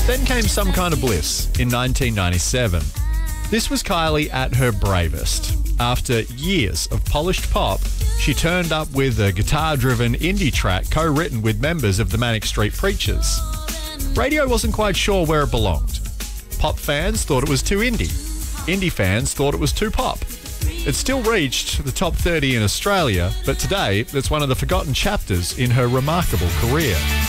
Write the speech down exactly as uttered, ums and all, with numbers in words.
Then came Some Kind of Bliss in nineteen ninety-seven. This was Kylie at her bravest. After years of polished pop, she turned up with a guitar-driven indie track co-written with members of the Manic Street Preachers. Radio wasn't quite sure where it belonged. Pop fans thought it was too indie. Indie fans thought it was too pop. It still reached the top thirty in Australia, but today it's one of the forgotten chapters in her remarkable career.